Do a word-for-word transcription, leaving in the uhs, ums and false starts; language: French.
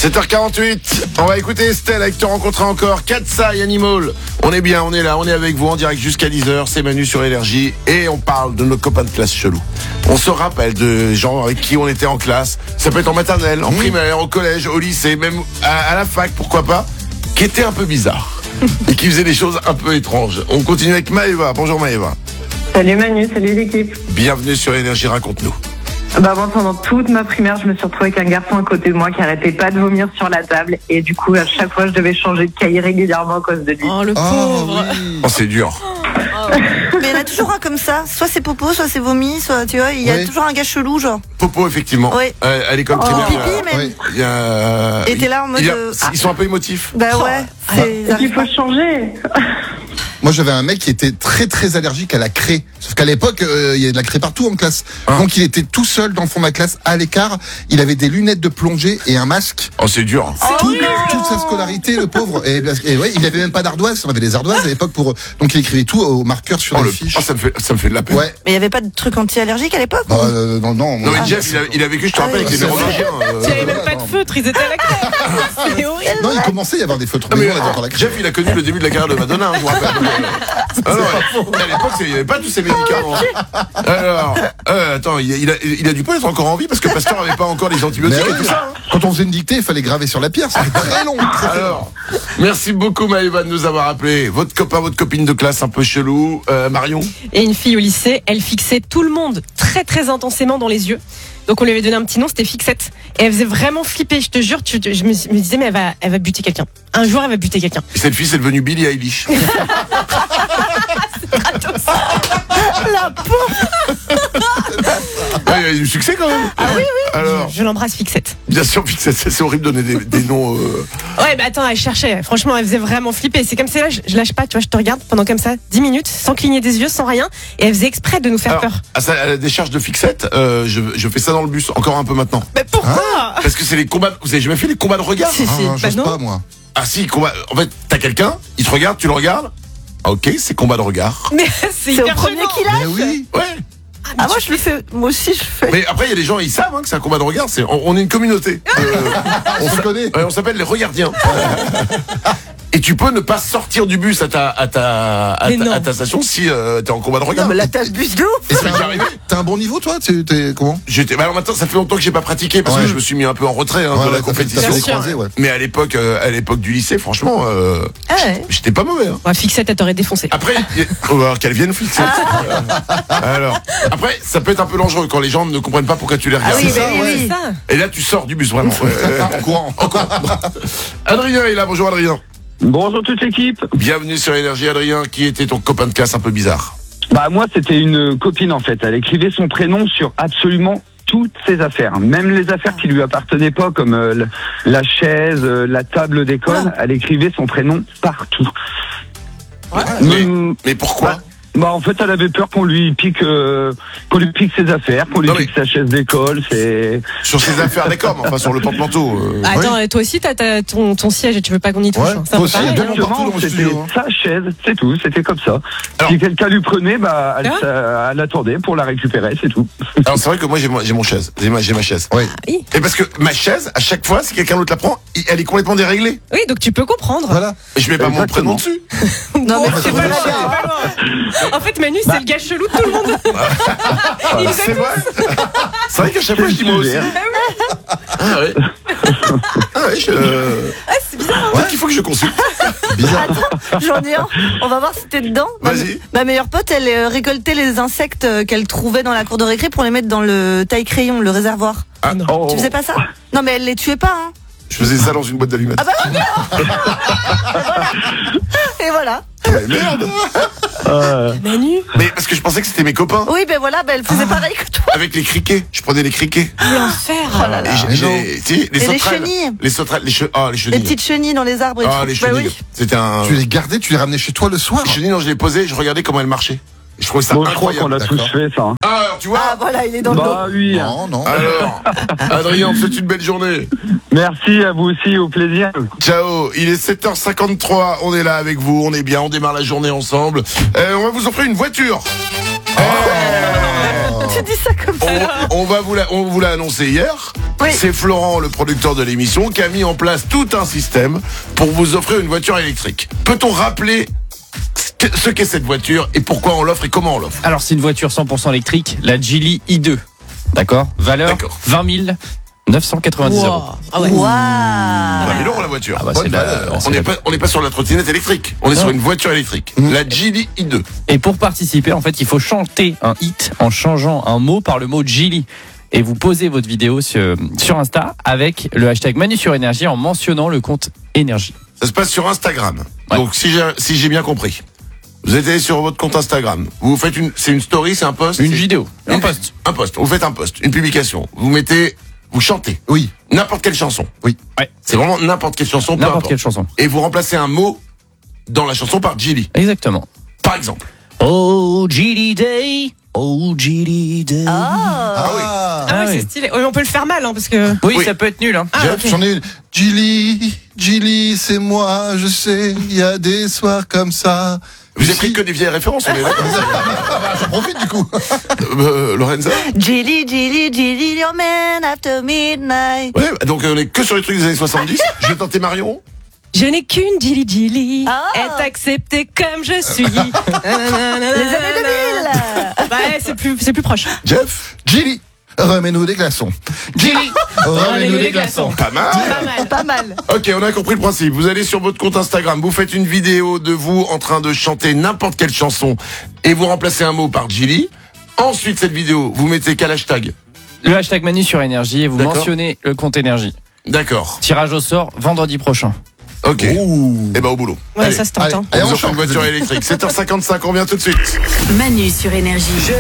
sept heures quarante-huit, on va écouter Estelle avec Te rencontrer encore. Katsai Animal. On est bien, on est là, on est avec vous en direct jusqu'à dix heures. C'est Manu sur Énergie et on parle de nos copains de classe chelous. On se rappelle de gens avec qui on était en classe. Ça peut être en maternelle, en primaire, au collège, au lycée, même à, à la fac, pourquoi pas, qui étaient un peu bizarres et qui faisaient des choses un peu étranges. On continue avec Maëva. Bonjour Maëva. Salut Manu, salut l'équipe. Bienvenue sur Énergie, raconte-nous. Bah moi, pendant toute ma primaire, je me suis retrouvée avec un garçon à côté de moi qui arrêtait pas de vomir sur la table et du coup à chaque fois je devais changer de cahier régulièrement à cause de lui. Oh le pauvre. Oh, oui. Oh c'est dur. Oh. Mais il y en a toujours un comme ça, soit c'est Popo, soit c'est vomi, soit tu vois, il y a oui. toujours un gars chelou genre. Popo effectivement. Oui. Euh, à l'école oh. primaire. Pipi même. Oui. Il y a. Et t'es là en mode. Il y a... Ils sont un peu émotifs. Bah ouais. Oh. C'est... Il faut changer. Moi, j'avais un mec qui était très très allergique à la craie. Sauf qu'à l'époque, euh, il y avait de la craie partout en classe. Hein? Donc, il était tout seul dans le fond de ma classe, à l'écart. Il avait des lunettes de plongée et un masque. Oh, c'est dur. Tout, toute sa scolarité, le pauvre. Et, et ouais, il avait même pas d'ardoise. On avait des ardoises à l'époque pour. Donc, il écrivait tout au marqueur sur oh, les le... fiches. Oh, ça me fait, ça me fait de la peine. Ouais. Mais il y avait pas de truc anti-allergique à l'époque. Bah, euh, non, non. Non, mais ah, Jeff, il a, il a vécu, je te rappelle, ah, avec les mérovingiens. Il n'y avait même pas de feutre, ils étaient à la crème. C'est horrible. Non, il commençait à y avoir des feutres. Non, mais, mais on a la Jeff, il a connu le début de la carrière de Madonna, hein, je vous rappelle. Alors, à l'époque, il n'y avait pas tous ces médicaments. Alors, euh, attends, il a, il, a, il a dû pas être encore en vie parce que Pasteur n'avait pas encore les antibiotiques et tout ça. Quand on faisait une dictée, il fallait graver sur la pierre, c'était très long. Alors, merci beaucoup Maëva de nous avoir appelé. Votre copain, votre copine de classe un peu chelou, euh, Marion. Et une fille au lycée, elle fixait tout le monde très très intensément dans les yeux. Donc on lui avait donné un petit nom, c'était Fixette. Et elle faisait vraiment flipper, je te jure, tu, je me, me disais mais elle va, elle va buter quelqu'un. Un jour elle va buter quelqu'un. Et cette fille c'est devenue Billie Eilish. La pauvre. Ouais, il y a eu du succès quand même. Ah oui, oui. Alors, je, je l'embrasse Fixette. Bien sûr, Fixette, c'est horrible de donner des, des noms. Euh... Ouais, bah attends, elle cherchait. Franchement, elle faisait vraiment flipper. C'est comme ça, là, je, je lâche pas, tu vois, je te regarde pendant comme ça, dix minutes, sans cligner des yeux, sans rien. Et elle faisait exprès de nous faire Alors, peur. À, sa, à la décharge de Fixette, euh, je, je fais ça dans le bus, encore un peu maintenant. Mais pourquoi hein? Parce que c'est les combats. Vous avez jamais fait les combats de regard? Si, si. Ah, bah j'ose non. pas, moi. Ah si, combat. En fait, t'as quelqu'un, il te regarde, tu le regardes. Ah, ok, c'est combat de regard. Mais c'est hyper au premier gênant. qui lâche. Mais oui. Ouais. Ah, moi je le fais, moi aussi je le fais. Mais après, il y a des gens, ils savent hein, que c'est un combat de regard. C'est, on, on est une communauté. Euh, On se connaît. ouais, on s'appelle les regardiens. Et tu peux ne pas sortir du bus à ta, à ta, à ta, à ta station si euh, t'es en combat de regard. Non, mais là t'as le bus de ouf. Et ça m'est déjà arrivé. T'as un bon niveau, toi? T'es, t'es comment? J'étais, bah alors maintenant, ça fait longtemps que j'ai pas pratiqué parce ouais. que je me suis mis un peu en retrait hein, ouais, de la ouais, compétition. t'as fait des croisés, ouais. Mais à l'époque, euh, à l'époque du lycée, franchement, euh, Ah ouais. j'étais pas mauvais. Hein. Ouais, Fixette, elle t'aurait défoncé. Après, y a... oh, alors qu'elle vienne fixer. Alors, après, ça peut être un peu dangereux quand les gens ne comprennent pas pourquoi tu les regardes. Ah oui, c'est bah ça, oui, ouais. oui. Ça. Et là, tu sors du bus vraiment. En courant. Encore. Adrien est là. Bonjour Adrien. Bonjour toute l'équipe. Bienvenue sur Énergie. Adrien, qui était ton copain de classe un peu bizarre? Bah moi c'était une copine en fait. Elle écrivait son prénom sur absolument toutes ses affaires, même les affaires qui lui appartenaient pas, comme euh, la chaise, euh, la table d'école. Elle écrivait son prénom partout. Ouais. Mais, mais, mais pourquoi? bah, bah en fait elle avait peur qu'on lui pique, euh, qu'on lui pique ses affaires, qu'on lui non, pique mais... sa chaise d'école. C'est sur ses affaires d'accord, mais enfin sur le porte-manteau. Euh... Attends, oui. Toi aussi t'as, t'as ton, ton siège et tu veux pas qu'on y touche. Ouais, hein. Ça aussi, pareil, bien hein. partout dans le c'était studio, hein. sa chaise, c'est tout, c'était comme ça. Alors, si quelqu'un lui prenait, bah elle, hein ça, elle attendait pour la récupérer, c'est tout. Alors c'est vrai que moi j'ai, j'ai mon chaise, j'ai ma, j'ai ma chaise. Oui. Ah, oui. Et parce que ma chaise, à chaque fois, si quelqu'un d'autre la prend, elle est complètement déréglée. Oui, donc tu peux comprendre. Voilà. Et je mets pas mon Exactement. prénom dessus. Non, mais c'est pas pas loin, loin, c'est pas loin. En fait, Manu, c'est le gars chelou de tout le monde. Il les a C'est tous. vrai. C'est vrai qu'à chaque fois je dis moi aussi. Ah ouais. Ah ouais, je... Ah, c'est bizarre. Peut-être qu'il faut que je consulte. Bizarre. Attends, j'en ai un. On va voir si t'es dedans. Ma- Vas-y. Ma meilleure pote, elle euh, récoltait les insectes euh, qu'elle trouvait dans la cour de récré pour les mettre dans le taille-crayon, le réservoir. Ah, Oh. Tu faisais pas ça? Non, mais elle les tuait pas, hein. je faisais ça dans une boîte d'allumettes. Ah bah non. Et voilà. Mais merde. Euh, Manu. Mais parce que je pensais que c'était mes copains. Oui, ben voilà, ben elle faisait pareil que toi. Avec les criquets. Je prenais les criquets. L'enfer. Oh là là. Et j'ai, mais j'ai- tu sais, les Et les sauterelles. chenilles. Les sauterelles. Les, che... ah, les Les chenilles. petites chenilles dans les arbres et Ah, tout. les Bah chenilles. oui. C'était un. Tu les gardais, tu les ramenais chez toi le soir? Les chenilles, non, je les posais, je regardais comment elles marchaient. Et je trouvais ça bon, je crois incroyable. qu'on a tous d'accord. fait ça. hein. Ah, alors, tu vois. Ah voilà, il est dans le Bah dos. oui. Non, non. Alors, Adrien, on te souhaite une belle journée. Merci à vous aussi, au plaisir. Ciao, il est sept heures cinquante-trois, on est là avec vous, on est bien, on démarre la journée ensemble. Euh, on va vous offrir une voiture. Euh, Tu dis ça comme ça. on, on va vous la, on vous l'a annoncé hier. Oui. C'est Florent, le producteur de l'émission, qui a mis en place tout un système pour vous offrir une voiture électrique. Peut-on rappeler ce qu'est cette voiture et pourquoi on l'offre et comment on l'offre? Alors, c'est une voiture cent pour cent électrique, la Geely i deux. D'accord. Valeur D'accord. vingt mille neuf cent quatre-vingt-dix Wow. euros. Ah ouais. Waouh. vingt mille euros la voiture. Ah bah, Bonne c'est la- valeur. c'est on n'est la- pas, on n'est pas sur la trottinette électrique. On est Non. sur une voiture électrique. La Geely i deux. Et pour participer, en fait, il faut chanter un hit en changeant un mot par le mot Geely. Et vous posez votre vidéo sur, sur Insta avec le hashtag Manu sur Énergie en mentionnant le compte Énergie. Ça se passe sur Instagram. Ouais. Donc, si j'ai, si j'ai bien compris, vous êtes allé sur votre compte Instagram. Vous faites une, c'est une story, c'est un post? Une C'est- vidéo, un Une- post. Un post. Vous faites un post, une publication. Vous mettez, vous chantez. Oui. N'importe quelle chanson. Oui. Ouais. C'est vraiment n'importe quelle chanson. peu N'importe importe. quelle chanson. Et vous remplacez un mot dans la chanson par Geely. Exactement. Par exemple. Oh, Geely Day. Oh, Geely Day. Ah oui. Ah, Ah ouais, oui. c'est stylé. Ouais, mais on peut le faire mal, hein, parce que. Oui, Oui. ça peut être nul. Hein. Ah, Jeff, ok. j'en ai une. Gilly, Gilly, c'est moi, je sais, il y a des soirs comme ça. Vous avez pris que des vieilles références, on est d'accord. Ah bah, j'en profite du coup. euh, Lorenza. Jilly, Jilly, Jilly, your man after midnight. Ouais, donc on est que sur les trucs des années soixante-dix. Je vais tenter Marion. Je n'ai qu'une Gilly Gilly. Ah. Être acceptée comme je suis. Les Les années deux mille. Ouais, c'est plus, c'est plus proche. Jeff. Gilly, remets-nous des glaçons. Gilly, remets-nous des glaçons. Pas mal. Pas mal. Pas mal. Ok, on a compris le principe. Vous allez sur votre compte Instagram, vous faites une vidéo de vous en train de chanter n'importe quelle chanson et vous remplacez un mot par Geely. Ensuite, cette vidéo, vous mettez quel hashtag? Le hashtag Manu sur Énergie et vous D'accord. mentionnez le compte Énergie. D'accord. Tirage au sort vendredi prochain. Ok. Ouh. Et ben au boulot. Ouais, Allez. ça se tente. Allez. hein. On Allez, vous on offre une chante, voiture les amis. électrique. sept heures cinquante-cinq, on revient tout de suite. Manu sur Énergie.